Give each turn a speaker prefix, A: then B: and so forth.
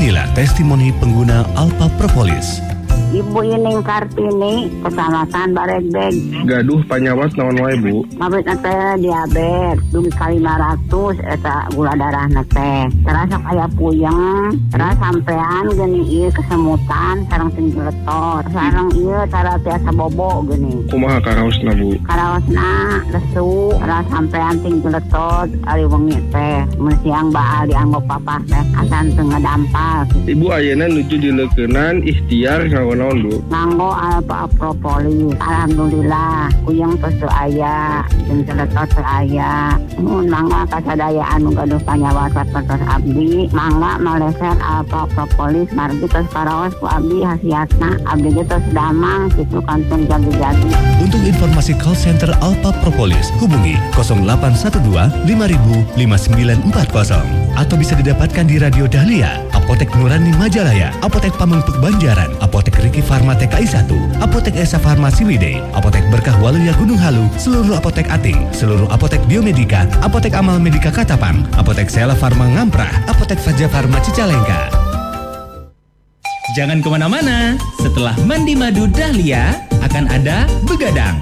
A: Inilah testimoni pengguna Alpha Propolis.
B: Ibu Ining Kartini, Kecamatan Baregbeg.
C: Gaduh panyawat naon wae, Bu?
B: Mabit nate diabetes, dugi kali 500 eta gula darah nate. Terasa kayak puyeng, terus sampean gini ieu kesemutan, sareng tinggi letot. Sareng ieu cara biasa bobo gini.
C: Kumaha karaosna, Bu?
B: Karaosna lesu, terus sampean tinggi letot, ari wengi teh. Mun siang baal dianggo papa teh, asan teu ngadampal.
C: Ibu ayeuna nuju dileukeunnan ikhtiar naon, Bu?
B: Nganggo Alpha Propolis. Alhamdulillah kuyang tos teu aya, jeung celetot teu aya. Mun mangga kasadayaan nu gaduh panyawa sapertos abdi, mangga maleset Alpha Propolis margi tos paraos ku abdi hasiatna. Abdi ge tos damang kitu kantong jadi-jadi.
A: Untuk informasi call center Alpha Propolis, hubungi 0812 5000 5940 atau bisa didapatkan di Radio Dahlia, Apotek Nurani Majalaya, Apotek Pamengpeuk Banjaran, Apotek Riki Farma TKI 1, Apotek Esa Farmasi Wide, Apotek Berkah Waluya Gunung Halu, seluruh apotek Ating, seluruh apotek Biomedika, Apotek Amal Medika Katapang, Apotek Sela Farma Ngamprah, Apotek Faja Farma Cicalengka.
D: Jangan kemana-mana, setelah Mandi Madu Dahlia akan ada Begadang.